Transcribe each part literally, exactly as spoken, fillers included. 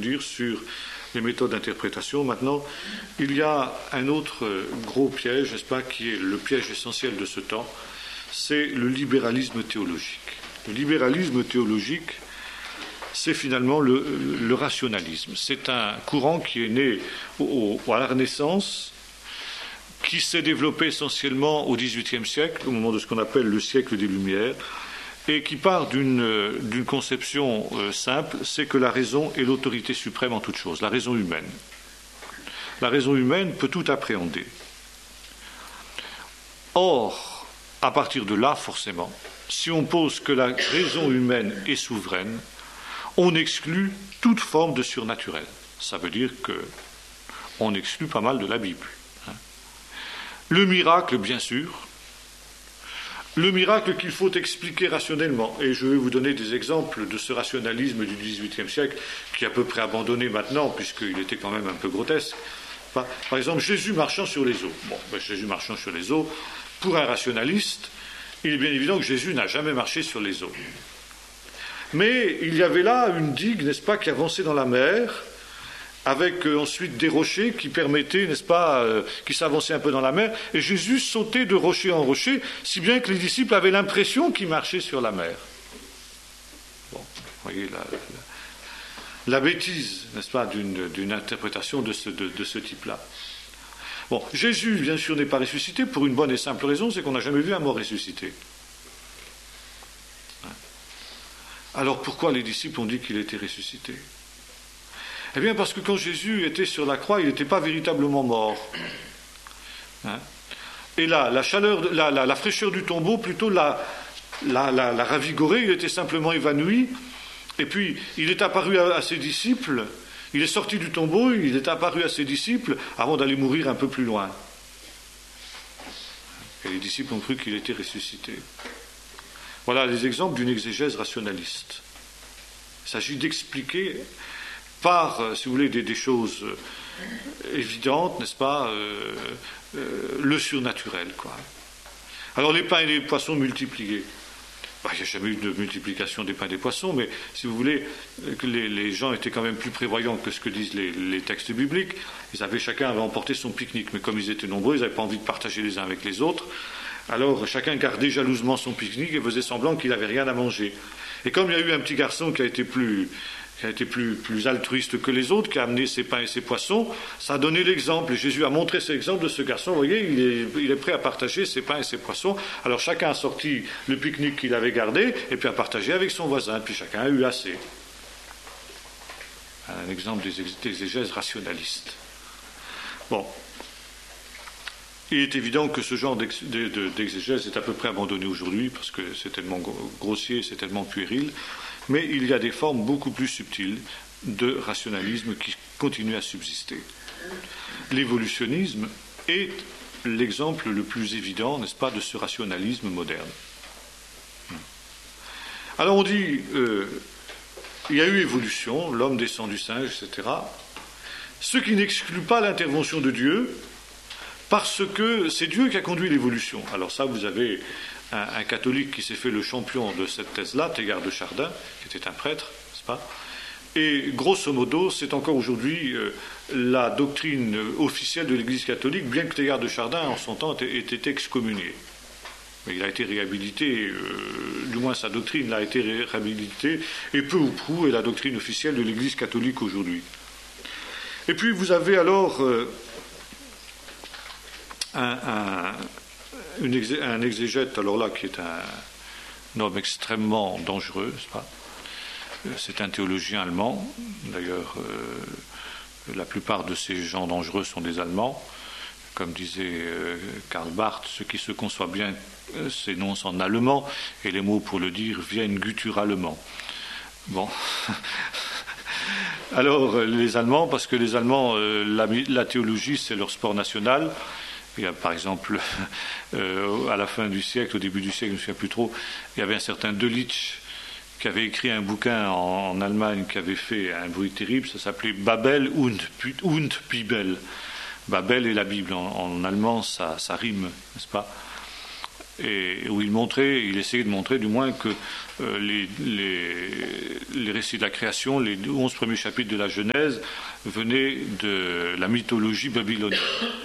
dire sur les méthodes d'interprétation. Maintenant, il y a un autre gros piège, n'est-ce pas, qui est le piège essentiel de ce temps, c'est le libéralisme théologique. Le libéralisme théologique, c'est finalement le, le rationalisme. C'est un courant qui est né au, au, à la Renaissance, qui s'est développé essentiellement au dix-huitième siècle, au moment de ce qu'on appelle le siècle des Lumières, et qui part d'une, d'une conception euh, simple, c'est que la raison est l'autorité suprême en toute chose, la raison humaine. La raison humaine peut tout appréhender. Or, à partir de là, forcément, si on pose que la raison humaine est souveraine, on exclut toute forme de surnaturel. Ça veut dire qu'on exclut pas mal de la Bible. Hein. Le miracle, bien sûr, le miracle qu'il faut expliquer rationnellement. Et je vais vous donner des exemples de ce rationalisme du dix-huitième siècle, qui est à peu près abandonné maintenant, puisqu'il était quand même un peu grotesque. Par, par exemple, Jésus marchant sur les eaux. Bon, ben, Jésus marchant sur les eaux, pour un rationaliste, il est bien évident que Jésus n'a jamais marché sur les eaux. Mais il y avait là une digue, n'est-ce pas, qui avançait dans la mer, avec euh, ensuite des rochers qui permettaient, n'est-ce pas, euh, qui s'avançaient un peu dans la mer, et Jésus sautait de rocher en rocher, si bien que les disciples avaient l'impression qu'il marchait sur la mer. Bon, vous voyez la, la, la bêtise, n'est-ce pas, d'une, d'une interprétation de ce, de, de ce type-là. Bon, Jésus, bien sûr, n'est pas ressuscité pour une bonne et simple raison, c'est qu'on n'a jamais vu un mort ressuscité. Alors pourquoi les disciples ont dit qu'il était ressuscité ? Eh bien parce que quand Jésus était sur la croix, il n'était pas véritablement mort. Hein ? Et là, la chaleur, la, la, la fraîcheur du tombeau, plutôt la, la, la, la ravigorer, il était simplement évanoui. Et puis, il est apparu à, à ses disciples, il est sorti du tombeau, il est apparu à ses disciples avant d'aller mourir un peu plus loin. Et les disciples ont cru qu'il était ressuscité. Voilà les exemples d'une exégèse rationaliste. Il s'agit d'expliquer par, si vous voulez, des, des choses évidentes, n'est-ce pas, euh, euh, le surnaturel, quoi. Alors les pains et les poissons multipliés. Bah, il n'y a jamais eu de multiplication des pains et des poissons, mais si vous voulez, que les, les gens étaient quand même plus prévoyants que ce que disent les, les textes bibliques. Ils avaient, chacun avait emporté son pique-nique, mais comme ils étaient nombreux, ils n'avaient pas envie de partager les uns avec les autres. Alors chacun gardait jalousement son pique-nique et faisait semblant qu'il n'avait rien à manger. Et comme il y a eu un petit garçon qui a été plus, qui a été plus, plus altruiste que les autres, qui a amené ses pains et ses poissons, ça a donné l'exemple. Et Jésus a montré cet exemple de ce garçon. Vous voyez, il est, il est prêt à partager ses pains et ses poissons. Alors chacun a sorti le pique-nique qu'il avait gardé et puis a partagé avec son voisin. Puis chacun a eu assez. Un exemple des exégèses rationalistes. Bon. Il est évident que ce genre d'exégèse est à peu près abandonné aujourd'hui parce que c'est tellement grossier, c'est tellement puéril, mais il y a des formes beaucoup plus subtiles de rationalisme qui continuent à subsister. L'évolutionnisme est l'exemple le plus évident, n'est-ce pas, de ce rationalisme moderne. Alors on dit, euh, il y a eu évolution, l'homme descend du singe, et cetera, ce qui n'exclut pas l'intervention de Dieu, parce que c'est Dieu qui a conduit l'évolution. Alors ça, vous avez un, un catholique qui s'est fait le champion de cette thèse-là, Teilhard de Chardin, qui était un prêtre, n'est-ce pas ? Et grosso modo, c'est encore aujourd'hui euh, la doctrine officielle de l'Église catholique, bien que Teilhard de Chardin, en son temps, ait été excommunié. Mais il a été réhabilité, euh, du moins sa doctrine a été réhabilitée, et peu ou prou est la doctrine officielle de l'Église catholique aujourd'hui. Et puis vous avez alors... Euh, Un, un, une exé, un exégète, alors là, qui est un, un homme extrêmement dangereux, n'est-ce pas ? C'est un théologien allemand. D'ailleurs, euh, la plupart de ces gens dangereux sont des Allemands. Comme disait euh, Karl Barth, ce qui se conçoit bien euh, s'énonce en allemand, et les mots pour le dire viennent gutturalement. Bon. Alors, les Allemands, parce que les Allemands, euh, la, la théologie, c'est leur sport national. Il y a, par exemple, euh, à la fin du siècle, au début du siècle, je ne me souviens plus trop, il y avait un certain Delitzsch qui avait écrit un bouquin en, en Allemagne qui avait fait un bruit terrible, ça s'appelait Babel und, und Bibel. Babel et la Bible, en, en allemand, ça, ça rime, n'est-ce pas ? et où il montrait, il essayait de montrer du moins que euh, les, les, les récits de la création, les onze premiers chapitres de la Genèse, venaient de la mythologie babylonienne.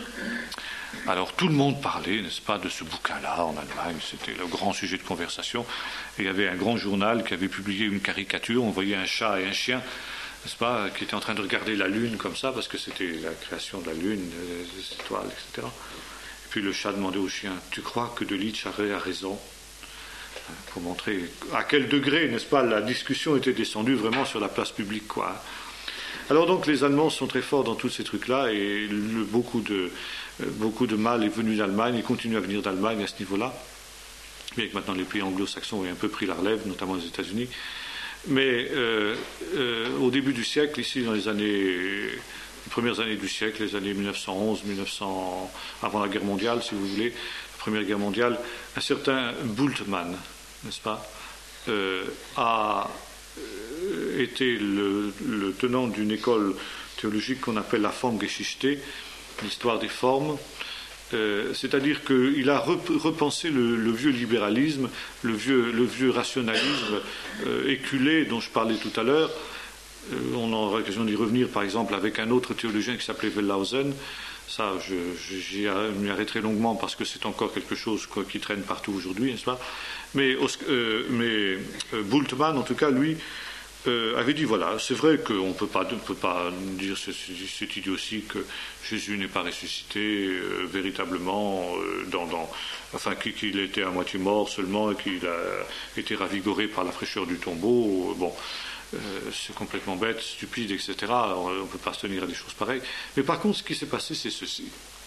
Alors tout le monde parlait, n'est-ce pas, de ce bouquin-là en Allemagne, c'était le grand sujet de conversation. Et il y avait un grand journal qui avait publié une caricature, on voyait un chat et un chien, n'est-ce pas, qui étaient en train de regarder la Lune comme ça, parce que c'était la création de la Lune, des étoiles, et cetera. Et puis le chat demandait au chien, tu crois que de Litch a raison? Pour montrer à quel degré, n'est-ce pas, la discussion était descendue vraiment sur la place publique, quoi. Alors donc les Allemands sont très forts dans tous ces trucs-là, et le, beaucoup, de, beaucoup de mal est venu d'Allemagne, et continue à venir d'Allemagne à ce niveau-là, bien que maintenant les pays anglo-saxons aient un peu pris la relève, notamment les États-Unis. Mais euh, euh, au début du siècle, ici dans les années, les premières années du siècle, les années mille neuf cent onze, mille neuf cents, avant la guerre mondiale, si vous voulez, la Première Guerre mondiale, un certain Bultmann, n'est-ce pas, euh, a était le, le tenant d'une école théologique qu'on appelle la Formgeschichte, l'histoire des formes, euh, c'est-à-dire qu'il a repensé le, le vieux libéralisme, le vieux, le vieux rationalisme euh, éculé dont je parlais tout à l'heure. Euh, on aura l'occasion d'y revenir par exemple avec un autre théologien qui s'appelait Wellhausen. Ça, je, je, j'y m'y arrêterai longuement parce que c'est encore quelque chose quoi, qui traîne partout aujourd'hui, n'est-ce pas? Mais, euh, mais euh, Bultmann, en tout cas, lui, euh, avait dit, voilà, c'est vrai qu'on ne peut pas, peut pas dire cette idiotie que Jésus n'est pas ressuscité euh, véritablement, euh, dans, dans, enfin qu'il était à moitié mort seulement et qu'il a été ravigoré par la fraîcheur du tombeau. Bon, euh, c'est complètement bête, stupide, et cetera. On ne peut pas se tenir à des choses pareilles. Mais par contre, ce qui s'est passé, c'est ceci.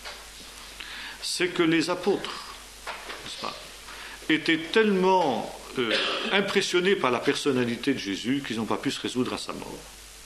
C'est que les apôtres, n'est-ce pas, étaient tellement euh, impressionnés par la personnalité de Jésus qu'ils n'ont pas pu se résoudre à sa mort.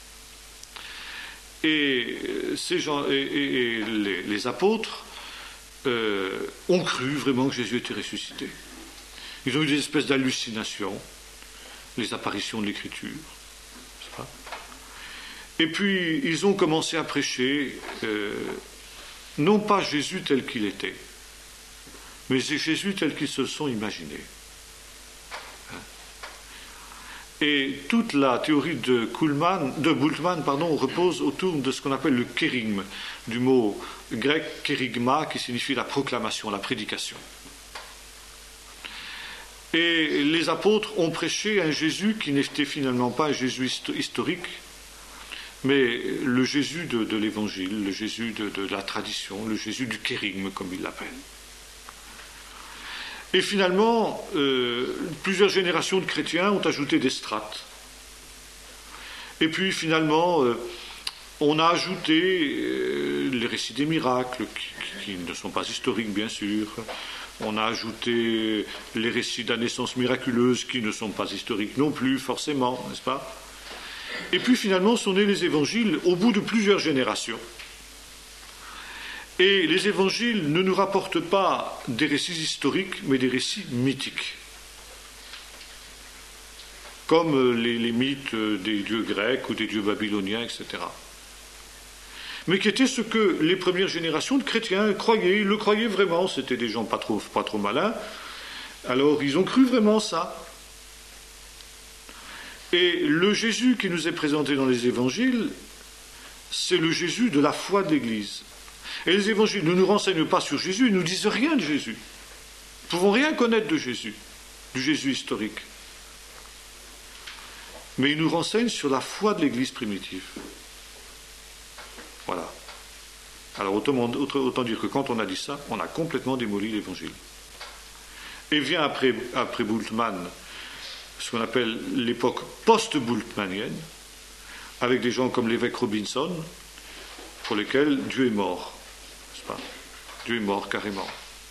Et, ces gens, et, et, et les, les apôtres euh, ont cru vraiment que Jésus était ressuscité. Ils ont eu des espèces d'hallucinations, les apparitions de l'Écriture, n'est-ce pas? Et puis ils ont commencé à prêcher, euh, non pas Jésus tel qu'il était, mais c'est Jésus tel qu'ils se le sont imaginés. Et toute la théorie de, Kuhlmann, de Bultmann pardon, repose autour de ce qu'on appelle le kérigme, du mot grec kérigma, qui signifie la proclamation, la prédication. Et les apôtres ont prêché un Jésus qui n'était finalement pas un Jésus historique, mais le Jésus de, de l'Évangile, le Jésus de, de la tradition, le Jésus du kérigme, comme ils l'appellent. Et finalement, euh, plusieurs générations de chrétiens ont ajouté des strates. Et puis finalement, euh, on a ajouté euh, les récits des miracles, qui, qui ne sont pas historiques bien sûr. On a ajouté les récits de la naissance miraculeuse, qui ne sont pas historiques non plus, forcément, n'est-ce pas? Et puis finalement, sont nés les évangiles au bout de plusieurs générations. Et les évangiles ne nous rapportent pas des récits historiques, mais des récits mythiques. Comme les, les mythes des dieux grecs ou des dieux babyloniens, et cetera. Mais qui étaient ce que les premières générations de chrétiens croyaient, ils le croyaient vraiment, c'était des gens pas trop, pas trop malins, alors ils ont cru vraiment ça. Et le Jésus qui nous est présenté dans les évangiles, c'est le Jésus de la foi de l'Église. Et les évangiles ne nous renseignent pas sur Jésus, ils ne nous disent rien de Jésus. Nous ne pouvons rien connaître de Jésus, du Jésus historique. Mais ils nous renseignent sur la foi de l'Église primitive. Voilà. Alors autant, autant dire que quand on a dit ça, on a complètement démoli l'Évangile. Et vient après, après Bultmann, ce qu'on appelle l'époque post-bultmannienne, avec des gens comme l'évêque Robinson, pour lesquels Dieu est mort. N'est-ce pas? Dieu est mort carrément.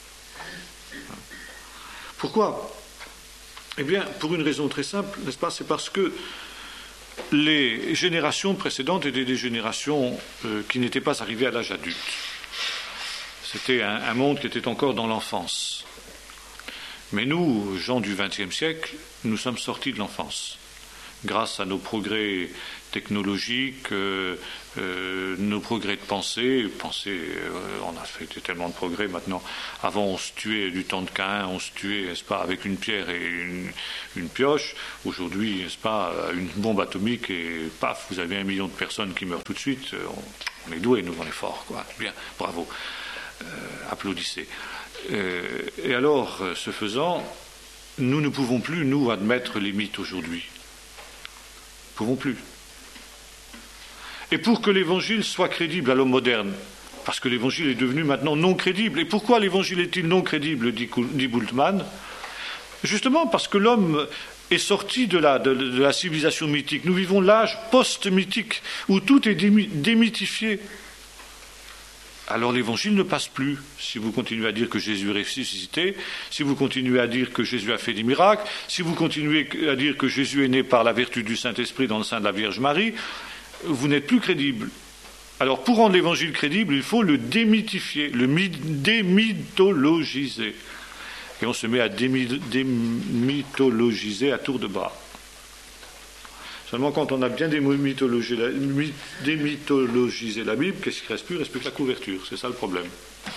Pourquoi? Eh bien, pour une raison très simple, n'est-ce pas? C'est parce que les générations précédentes étaient des générations euh, qui n'étaient pas arrivées à l'âge adulte. C'était un, un monde qui était encore dans l'enfance. Mais nous, gens du vingtième siècle, nous sommes sortis de l'enfance. Grâce à nos progrès technologiques, euh, euh, nos progrès de pensée. pensée euh, on a fait tellement de progrès maintenant. Avant, on se tuait du temps de Caïn, on se tuait, n'est-ce pas, avec une pierre et une, une pioche. Aujourd'hui, n'est-ce pas, une bombe atomique et paf, vous avez un million de personnes qui meurent tout de suite. On, on est doués, nous, on est forts, quoi. Bien, bravo. Euh, applaudissez. Euh, et alors, ce faisant, nous ne pouvons plus, nous, admettre les mythes aujourd'hui. Nous ne pouvons plus. Et pour que l'évangile soit crédible à l'homme moderne, parce que l'évangile est devenu maintenant non crédible. Et pourquoi l'évangile est-il non crédible, dit, dit Bultmann? Justement parce que l'homme est sorti de la, de, de la civilisation mythique. Nous vivons l'âge post-mythique, où tout est démythifié. Alors l'évangile ne passe plus. Si vous continuez à dire que Jésus est ressuscité, si vous continuez à dire que Jésus a fait des miracles, si vous continuez à dire que Jésus est né par la vertu du Saint-Esprit dans le sein de la Vierge Marie, vous n'êtes plus crédible. Alors pour rendre l'évangile crédible, il faut le démythifier, le démythologiser. Et on se met à démythologiser à tour de bras. Seulement quand on a bien démythologisé la, démythologisé la Bible, qu'est-ce qui ne reste plus? Il ne reste plus que la couverture, c'est ça le problème.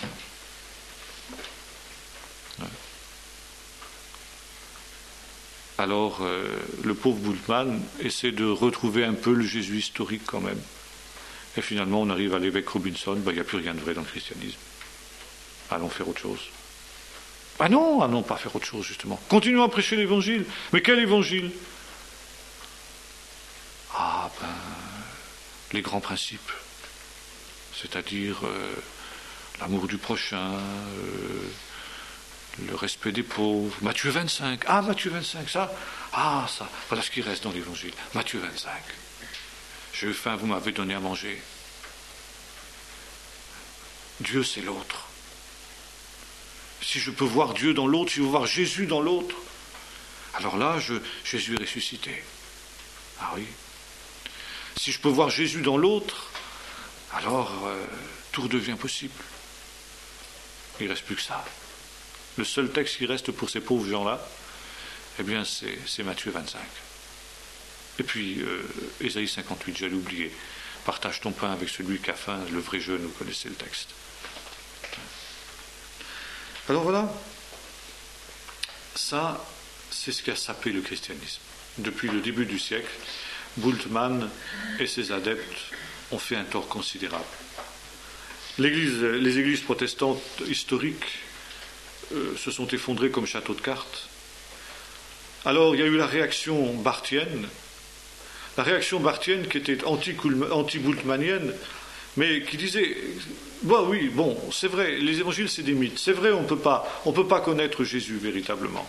Ouais. Alors euh, le pauvre Bultmann essaie de retrouver un peu le Jésus historique quand même. Et finalement on arrive à l'évêque Robinson, ben, il n'y a plus rien de vrai dans le christianisme. Allons faire autre chose. Ah non, allons pas faire autre chose justement. Continuons à prêcher l'évangile. Mais quel évangile? Ah ben, les grands principes, c'est-à-dire euh, l'amour du prochain, euh, le respect des pauvres. Matthieu vingt-cinq, ah Matthieu vingt-cinq, ça, ah ça, voilà ce qui reste dans l'évangile. Matthieu vingt-cinq, j'ai eu faim, vous m'avez donné à manger. Dieu c'est l'autre. Si je peux voir Dieu dans l'autre, si je peux voir Jésus dans l'autre, alors là, je, Jésus est ressuscité. Ah oui. Si je peux voir Jésus dans l'autre, alors euh, tout redevient possible. Il ne reste plus que ça. Le seul texte qui reste pour ces pauvres gens-là, eh bien, c'est, c'est Matthieu vingt-cinq. Et puis, euh, Ésaïe cinquante-huit, j'allais oublier. Partage ton pain avec celui qui a faim, le vrai jeûne, vous connaissez le texte. Alors voilà, ça, c'est ce qui a sapé le christianisme. Depuis le début du siècle, Bultmann et ses adeptes ont fait un tort considérable. L'Église, les églises protestantes historiques euh, se sont effondrées comme châteaux de cartes. Alors il y a eu la réaction barthienne, la réaction barthienne qui était anti-bultmannienne, mais qui disait, bah oui, bon, c'est vrai, les évangiles c'est des mythes, c'est vrai, on peut pas, on peut pas connaître Jésus véritablement.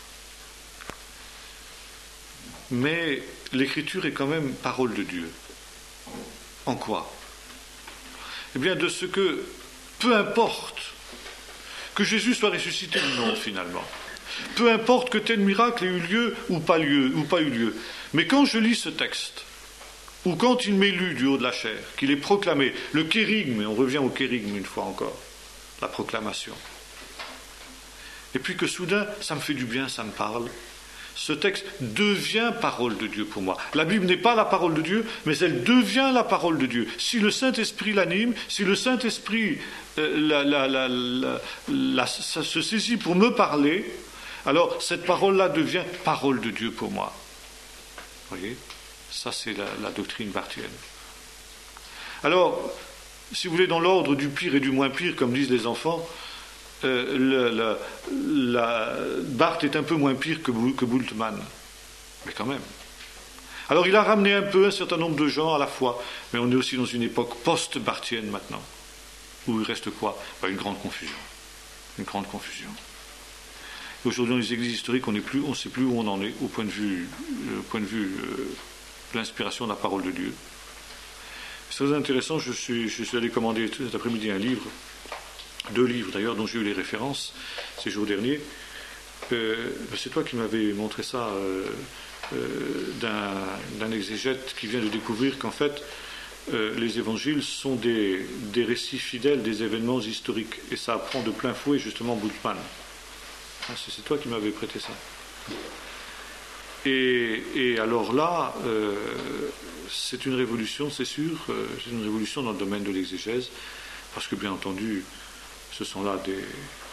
Mais l'écriture est quand même parole de Dieu. En quoi? Eh bien, de ce que, peu importe que Jésus soit ressuscité ou non, finalement, peu importe que tel miracle ait eu lieu ou pas, lieu, ou pas eu lieu, mais quand je lis ce texte, ou quand il m'est lu du haut de la chair, qu'il est proclamé, le kérigme, on revient au kérigme une fois encore, la proclamation, et puis que soudain, ça me fait du bien, ça me parle, ce texte devient parole de Dieu pour moi. La Bible n'est pas la parole de Dieu, mais elle devient la parole de Dieu. Si le Saint-Esprit l'anime, si le Saint-Esprit euh, la, la, la, la, la, ça se saisit pour me parler, alors cette parole-là devient parole de Dieu pour moi. Vous voyez ? Ça, c'est la, la doctrine barthienne. Alors, si vous voulez, dans l'ordre du pire et du moins pire, comme disent les enfants, euh, le, la, la, Barth est un peu moins pire que, que Bultmann. Mais quand même. Alors, il a ramené un peu un certain nombre de gens à la fois, mais on est aussi dans une époque post-barthienne maintenant, où il reste quoi ? Ben, une grande confusion. Une grande confusion. Et aujourd'hui, dans les églises historiques, on ne sait plus où on en est, au point de vue, au point de vue euh, de l'inspiration de la parole de Dieu. C'est très intéressant, je suis, je suis allé commander cet après-midi un livre, deux livres d'ailleurs, dont j'ai eu les références ces jours derniers. Euh, c'est toi qui m'avais montré ça, euh, euh, d'un, d'un exégète qui vient de découvrir qu'en fait, euh, les évangiles sont des, des récits fidèles des événements historiques. Et ça apprend de plein fouet justement Bultmann. Ah, c'est, c'est toi qui m'avais prêté ça. Et, et alors là, euh, c'est une révolution, c'est sûr, euh, c'est une révolution dans le domaine de l'exégèse, parce que bien entendu, ce sont là des...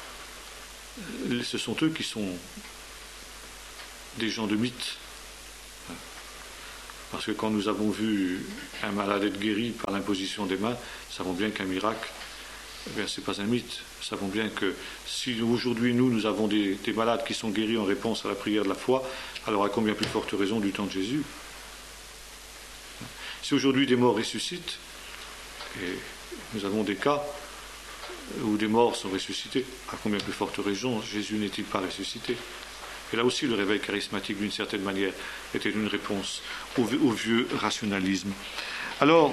Ce sont eux qui sont des gens de mythe. Parce que quand nous avons vu un malade être guéri par l'imposition des mains, nous savons bien qu'un miracle, eh bien, ce n'est pas un mythe. Nous savons bien que si aujourd'hui, nous, nous avons des, des malades qui sont guéris en réponse à la prière de la foi, alors à combien plus forte raison du temps de Jésus? Si aujourd'hui des morts ressuscitent, et nous avons des cas où des morts sont ressuscités, à combien plus forte raison Jésus n'est-il pas ressuscité? Et là aussi, le réveil charismatique, d'une certaine manière, était une réponse au, au vieux rationalisme. Alors,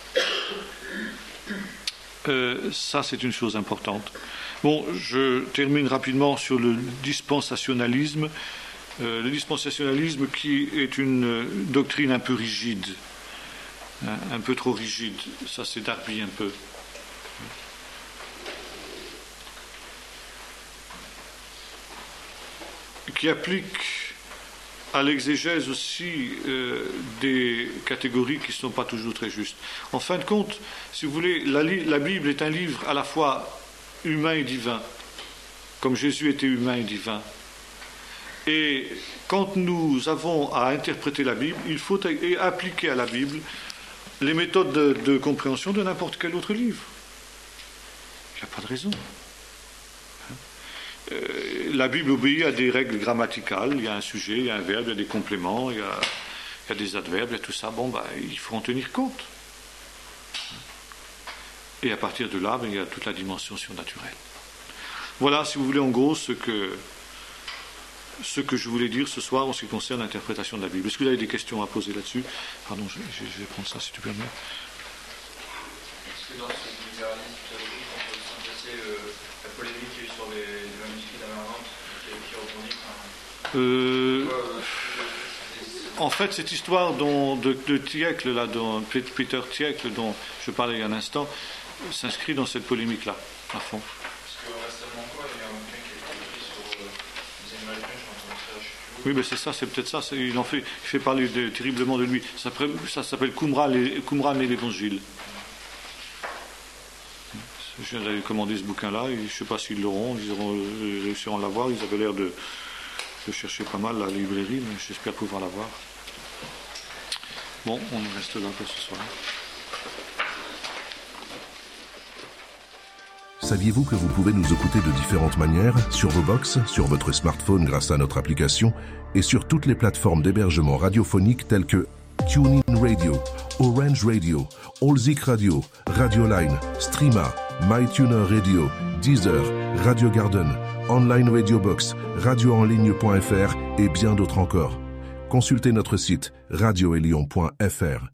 euh, ça, c'est une chose importante. Bon, je termine rapidement sur le dispensationalisme. Euh, le dispensationalisme qui est une doctrine un peu rigide, hein, un peu trop rigide. Ça, c'est Darby un peu. Qui applique à l'exégèse aussi euh, des catégories qui ne sont pas toujours très justes. En fin de compte, si vous voulez, la, la Bible est un livre à la fois humain et divin, comme Jésus était humain et divin. Et quand nous avons à interpréter la Bible, il faut appliquer à la Bible les méthodes de, de compréhension de n'importe quel autre livre. Il n'y a pas de raison. Euh, la Bible obéit à des règles grammaticales, il y a un sujet, il y a un verbe, il y a des compléments, il y a, il y a des adverbes, il y a tout ça. Bon, ben, il faut en tenir compte. Et à partir de là, ben, il y a toute la dimension surnaturelle. Voilà, si vous voulez, en gros, ce que, ce que je voulais dire ce soir en ce qui concerne l'interprétation de la Bible. Est-ce que vous avez des questions à poser là-dessus? Pardon, je, je, je vais prendre ça si tu permets. Est-ce que dans ce libéralisme théologique, on peut synthétiser euh, la polémique qu'il y a eu sur les, les manuscrits d'Amarante qui, qui rebondit enfin, euh, quoi, euh, En fait, cette histoire dont, de, de Tiecle, là, dont, Peter Tiecle, dont je parlais il y a un instant, s'inscrit dans cette polémique-là, à fond. Parce que récemment, quoi, il y a un bouquin qui a été écrit sur euh, les animaux humains, je m'entends ça, je sais plus. Oui, mais c'est ça, c'est peut-être ça. C'est, il en fait, il fait parler de, terriblement de lui. Ça, ça s'appelle Qumran et l'Évangile. Je viens d'aller commander ce bouquin-là. Et je ne sais pas s'ils l'auront. Ils auront réussiront à l'avoir. Ils avaient l'air de, de chercher pas mal la librairie, mais j'espère pouvoir l'avoir. Bon, on reste là pour ce soir. Saviez-vous que vous pouvez nous écouter de différentes manières, sur vos box, sur votre smartphone grâce à notre application et sur toutes les plateformes d'hébergement radiophonique telles que TuneIn Radio, Orange Radio, Allzik Radio, Radioline, Streama, MyTuner Radio, Deezer, Radio Garden, Online Radio Box, radio en ligne point f r et bien d'autres encore. Consultez notre site radio et lyon point f r.